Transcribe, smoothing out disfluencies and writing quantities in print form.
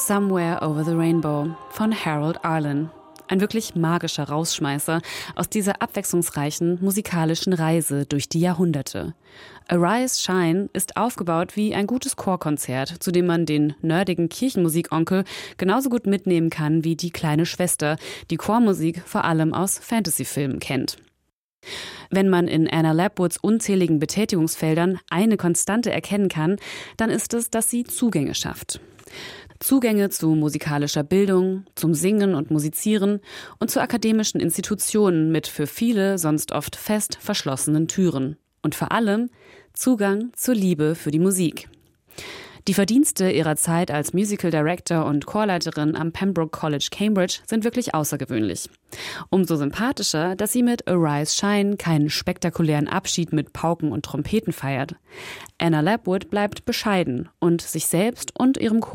Somewhere Over the Rainbow von Harold Arlen. Ein wirklich magischer Rausschmeißer aus dieser abwechslungsreichen musikalischen Reise durch die Jahrhunderte. Arise, Shine ist aufgebaut wie ein gutes Chorkonzert, zu dem man den nerdigen Kirchenmusikonkel genauso gut mitnehmen kann wie die kleine Schwester, die Chormusik vor allem aus Fantasyfilmen kennt. Wenn man in Anna Lapwoods unzähligen Betätigungsfeldern eine Konstante erkennen kann, dann ist es, dass sie Zugänge schafft. Zugänge zu musikalischer Bildung, zum Singen und Musizieren und zu akademischen Institutionen mit für viele sonst oft fest verschlossenen Türen. Und vor allem Zugang zur Liebe für die Musik. Die Verdienste ihrer Zeit als Musical Director und Chorleiterin am Pembroke College, Cambridge sind wirklich außergewöhnlich. Umso sympathischer, dass sie mit Arise, Shine keinen spektakulären Abschied mit Pauken und Trompeten feiert. Anna Lapwood bleibt bescheiden und sich selbst und ihrem Chor